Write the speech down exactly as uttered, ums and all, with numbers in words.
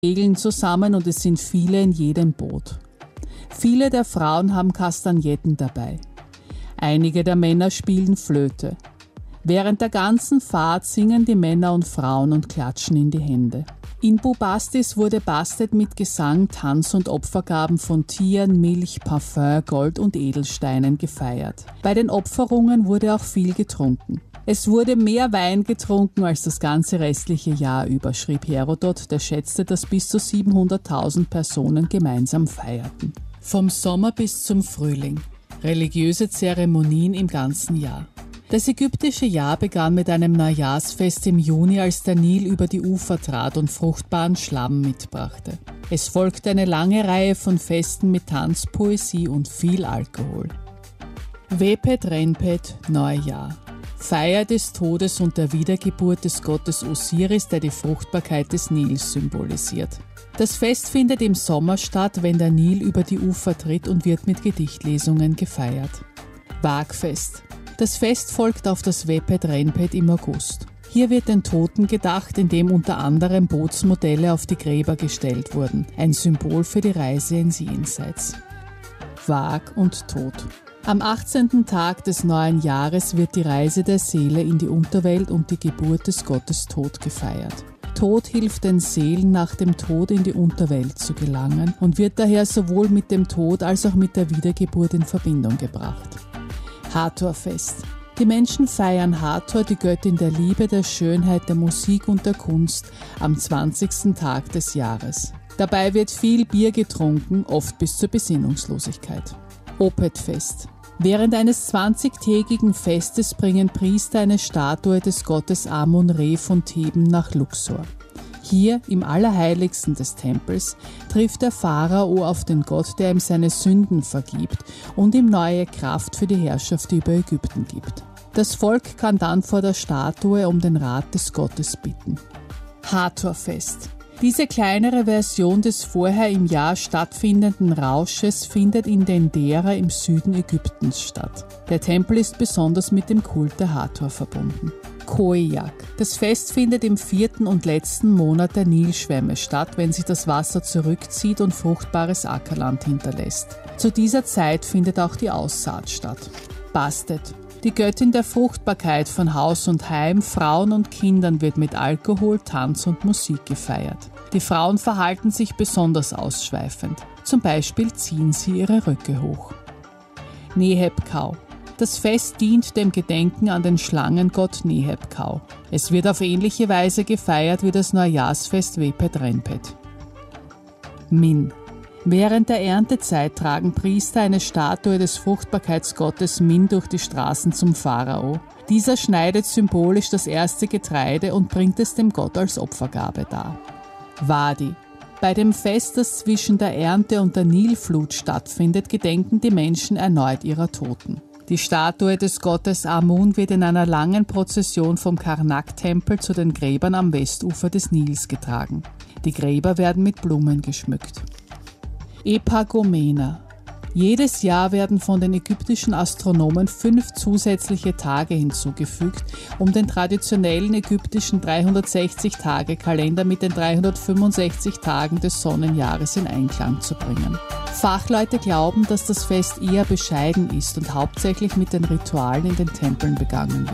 segeln zusammen und es sind viele in jedem Boot. Viele der Frauen haben Kastagnetten dabei. Einige der Männer spielen Flöte. Während der ganzen Fahrt singen die Männer und Frauen und klatschen in die Hände. In Bubastis wurde Bastet mit Gesang, Tanz und Opfergaben von Tieren, Milch, Parfüm, Gold und Edelsteinen gefeiert. Bei den Opferungen wurde auch viel getrunken. Es wurde mehr Wein getrunken als das ganze restliche Jahr über, schrieb Herodot, der schätzte, dass bis zu siebenhunderttausend Personen gemeinsam feierten. Vom Sommer bis zum Frühling. Religiöse Zeremonien im ganzen Jahr. Das ägyptische Jahr begann mit einem Neujahrsfest im Juni, als der Nil über die Ufer trat und fruchtbaren Schlamm mitbrachte. Es folgte eine lange Reihe von Festen mit Tanz, Poesie und viel Alkohol. Wepet Renpet, Neujahr. Feier des Todes und der Wiedergeburt des Gottes Osiris, der die Fruchtbarkeit des Nils symbolisiert. Das Fest findet im Sommer statt, wenn der Nil über die Ufer tritt und wird mit Gedichtlesungen gefeiert. Wagfest. Das Fest folgt auf das Wepet Renpet im August. Hier wird den Toten gedacht, indem unter anderem Bootsmodelle auf die Gräber gestellt wurden, ein Symbol für die Reise ins Jenseits. Wag und Tod. Am achtzehnten Tag des neuen Jahres wird die Reise der Seele in die Unterwelt und die Geburt des Gottes Tod gefeiert. Tod hilft den Seelen, nach dem Tod in die Unterwelt zu gelangen und wird daher sowohl mit dem Tod als auch mit der Wiedergeburt in Verbindung gebracht. Hathor-Fest. Die Menschen feiern Hathor, die Göttin der Liebe, der Schönheit, der Musik und der Kunst, am zwanzigsten Tag des Jahres. Dabei wird viel Bier getrunken, oft bis zur Besinnungslosigkeit. Opet-Fest. Während eines zwanzigtägigen Festes bringen Priester eine Statue des Gottes Amun-Re von Theben nach Luxor. Hier, im Allerheiligsten des Tempels, trifft der Pharao auf den Gott, der ihm seine Sünden vergibt und ihm neue Kraft für die Herrschaft über Ägypten gibt. Das Volk kann dann vor der Statue um den Rat des Gottes bitten. Hathor-Fest. Diese kleinere Version des vorher im Jahr stattfindenden Rausches findet in Dendera im Süden Ägyptens statt. Der Tempel ist besonders mit dem Kult der Hathor verbunden. Khoiak. Das Fest findet im vierten und letzten Monat der Nilschwemme statt, wenn sich das Wasser zurückzieht und fruchtbares Ackerland hinterlässt. Zu dieser Zeit findet auch die Aussaat statt. Bastet. Die Göttin der Fruchtbarkeit von Haus und Heim, Frauen und Kindern wird mit Alkohol, Tanz und Musik gefeiert. Die Frauen verhalten sich besonders ausschweifend. Zum Beispiel ziehen sie ihre Röcke hoch. Neheb-Kau. Das Fest dient dem Gedenken an den Schlangengott Neheb-Kau. Es wird auf ähnliche Weise gefeiert wie das Neujahrsfest Wepet Renpet. Min. Während der Erntezeit tragen Priester eine Statue des Fruchtbarkeitsgottes Min durch die Straßen zum Pharao. Dieser schneidet symbolisch das erste Getreide und bringt es dem Gott als Opfergabe dar. Wadi. Bei dem Fest, das zwischen der Ernte und der Nilflut stattfindet, gedenken die Menschen erneut ihrer Toten. Die Statue des Gottes Amun wird in einer langen Prozession vom Karnak-Tempel zu den Gräbern am Westufer des Nils getragen. Die Gräber werden mit Blumen geschmückt. Epagomena. Jedes Jahr werden von den ägyptischen Astronomen fünf zusätzliche Tage hinzugefügt, um den traditionellen ägyptischen dreihundertsechzig-Tage-Kalender mit den dreihundertfünfundsechzig Tagen des Sonnenjahres in Einklang zu bringen. Fachleute glauben, dass das Fest eher bescheiden ist und hauptsächlich mit den Ritualen in den Tempeln begangen wird.